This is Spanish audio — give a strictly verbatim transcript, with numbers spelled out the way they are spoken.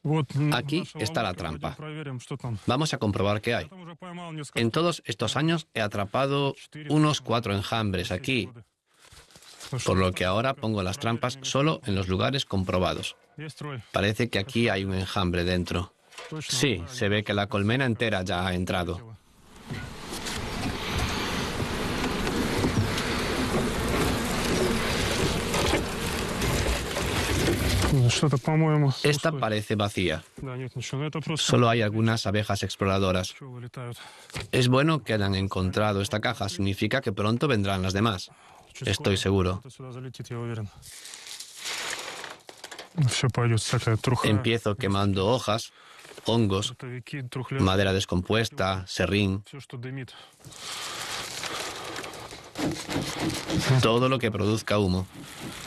Aquí está la trampa. Vamos a comprobar qué hay. En todos estos años he atrapado unos cuatro enjambres aquí, por lo que ahora pongo las trampas solo en los lugares comprobados. Parece que aquí hay un enjambre dentro. Sí, se ve que la colmena entera ya ha entrado. Esta parece vacía. Solo hay algunas abejas exploradoras. Es bueno que hayan encontrado esta caja. Significa que pronto vendrán las demás. Estoy seguro. Empiezo quemando hojas, hongos, madera descompuesta, serrín. Todo lo que produzca humo.